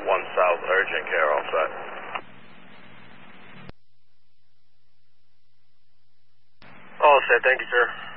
1 South, urgent care, all set. All set, thank you, sir.